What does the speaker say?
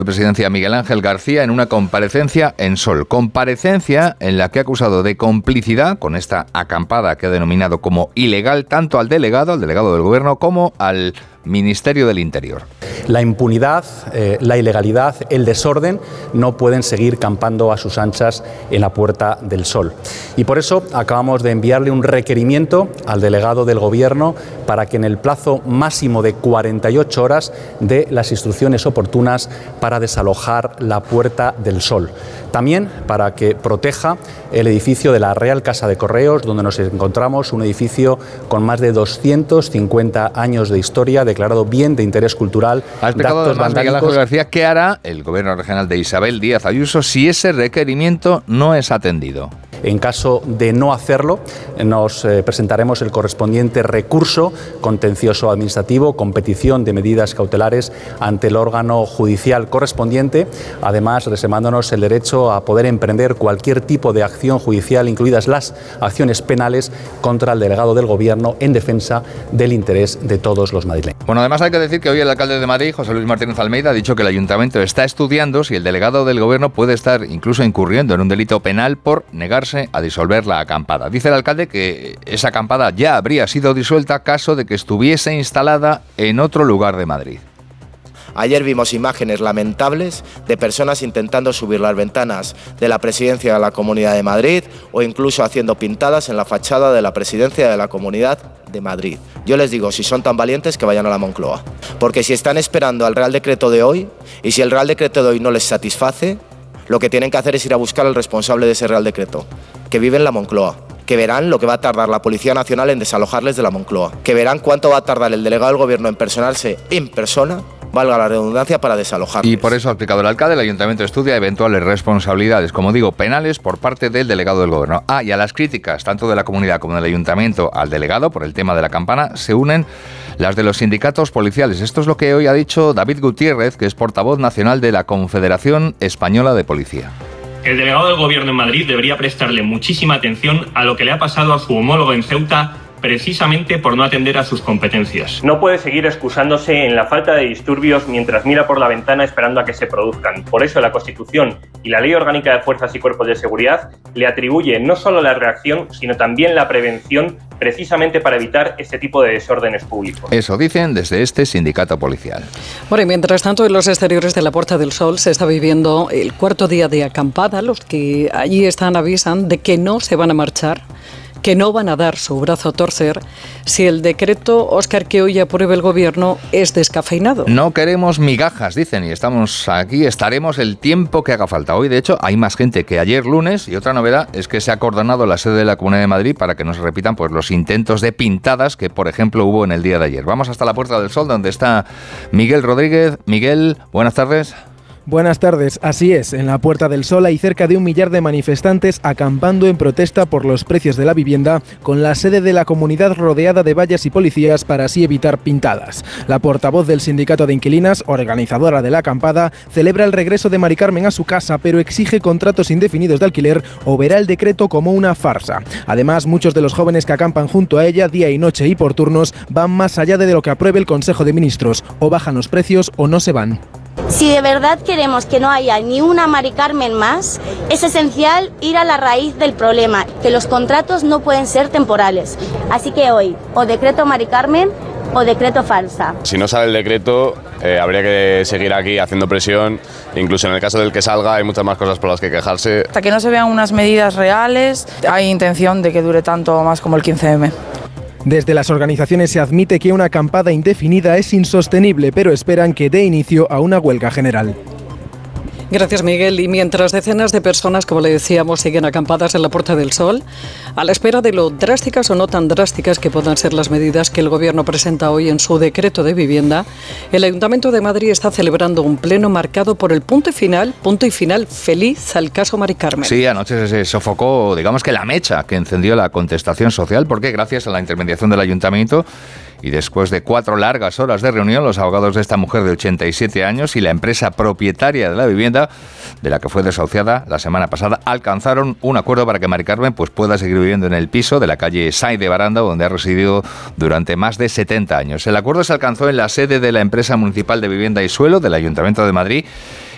de Presidencia Miguel Ángel García en una comparecencia en Sol. Comparecencia en la que ha acusado de complicidad con esta acampada que ha denominado como ilegal tanto al delegado del Gobierno, como al Ministerio del Interior. La impunidad, la ilegalidad, el desorden no pueden seguir campando a sus anchas en la Puerta del Sol. Y por eso acabamos de enviarle un requerimiento al delegado del Gobierno para que en el plazo máximo de 48 horas dé las instrucciones oportunas para desalojar la Puerta del Sol. También para que proteja el edificio de la Real Casa de Correos, donde nos encontramos, un edificio con más de 250 años de historia, declarado bien de interés cultural. Ha explicado además Miguel Ángel García qué hará el Gobierno regional de Isabel Díaz Ayuso si ese requerimiento no es atendido. En caso de no hacerlo, nos presentaremos el correspondiente recurso contencioso administrativo con petición de medidas cautelares ante el órgano judicial correspondiente, además reservándonos el derecho a poder emprender cualquier tipo de acción judicial, incluidas las acciones penales, contra el delegado del Gobierno en defensa del interés de todos los madrileños. Bueno, además hay que decir que hoy el alcalde de Madrid, José Luis Martínez Almeida, ha dicho que el Ayuntamiento está estudiando si el delegado del Gobierno puede estar incluso incurriendo en un delito penal por negarse a disolver la acampada. Dice el alcalde que esa acampada ya habría sido disuelta caso de que estuviese instalada en otro lugar de Madrid. Ayer vimos imágenes lamentables de personas intentando subir las ventanas de la Presidencia de la Comunidad de Madrid o incluso haciendo pintadas en la fachada de la Presidencia de la Comunidad de Madrid. Yo les digo, si son tan valientes, que vayan a la Moncloa. Porque si están esperando al Real Decreto de hoy, y si el Real Decreto de hoy no les satisface, lo que tienen que hacer es ir a buscar al responsable de ese Real Decreto, que vive en la Moncloa, que verán lo que va a tardar la Policía Nacional en desalojarles de la Moncloa, que verán cuánto va a tardar el delegado del Gobierno en personarse en persona, valga la redundancia, para desalojarles. Y por eso ha explicado el alcalde, el Ayuntamiento estudia eventuales responsabilidades, como digo, penales por parte del delegado del Gobierno. Y a las críticas, tanto de la comunidad como del Ayuntamiento al delegado por el tema de la campana, se unen las de los sindicatos policiales. Esto es lo que hoy ha dicho David Gutiérrez, que es portavoz nacional de la Confederación Española de Policía. El delegado del Gobierno en Madrid debería prestarle muchísima atención a lo que le ha pasado a su homólogo en Ceuta, precisamente por no atender a sus competencias. No puede seguir excusándose en la falta de disturbios mientras mira por la ventana esperando a que se produzcan. Por eso la Constitución y la Ley Orgánica de Fuerzas y Cuerpos de Seguridad le atribuye no solo la reacción, sino también la prevención, precisamente para evitar este tipo de desórdenes públicos. Eso dicen desde este sindicato policial. Bueno, y mientras tanto, en los exteriores de la Puerta del Sol se está viviendo el cuarto día de acampada. Los que allí están avisan de que no se van a marchar, que no van a dar su brazo a torcer si el decreto, Óscar, que hoy apruebe el Gobierno es descafeinado. No queremos migajas, dicen, y estaremos el tiempo que haga falta. Hoy, de hecho, hay más gente que ayer lunes, y otra novedad es que se ha acordonado la sede de la Comunidad de Madrid para que no se repitan pues los intentos de pintadas que, por ejemplo, hubo en el día de ayer. Vamos hasta la Puerta del Sol, donde está Miguel Rodríguez. Miguel, buenas tardes. Buenas tardes, así es, en la Puerta del Sol hay cerca de 1 millar de manifestantes acampando en protesta por los precios de la vivienda, con la sede de la comunidad rodeada de vallas y policías para así evitar pintadas. La portavoz del sindicato de inquilinas, organizadora de la acampada, celebra el regreso de Mari Carmen a su casa, pero exige contratos indefinidos de alquiler o verá el decreto como una farsa. Además, muchos de los jóvenes que acampan junto a ella día y noche y por turnos van más allá de lo que apruebe el Consejo de Ministros, o bajan los precios o no se van. Si de verdad queremos que no haya ni una Mari Carmen más, es esencial ir a la raíz del problema, que los contratos no pueden ser temporales. Así que hoy, o decreto Mari Carmen o decreto falsa. Si no sale el decreto, habría que seguir aquí haciendo presión. Incluso en el caso del que salga hay muchas más cosas por las que quejarse. Hasta que no se vean unas medidas reales, hay intención de que dure tanto más como el 15M. Desde las organizaciones se admite que una acampada indefinida es insostenible, pero esperan que dé inicio a una huelga general. Gracias, Miguel. Y mientras decenas de personas, como le decíamos, siguen acampadas en la Puerta del Sol, a la espera de lo drásticas o no tan drásticas que puedan ser las medidas que el Gobierno presenta hoy en su decreto de vivienda, el Ayuntamiento de Madrid está celebrando un pleno marcado por el punto y final feliz al caso Mari Carmen. Sí, anoche se sofocó, digamos que la mecha que encendió la contestación social, porque gracias a la intermediación del Ayuntamiento y después de 4 largas horas de reunión, los abogados de esta mujer de 87 años y la empresa propietaria de la vivienda, de la que fue desahuciada la semana pasada, alcanzaron un acuerdo para que Mari Carmen pueda seguir viviendo en el piso de la calle Sáenz de Baranda, donde ha residido durante más de 70 años. El acuerdo se alcanzó en la sede de la empresa municipal de vivienda y suelo del Ayuntamiento de Madrid,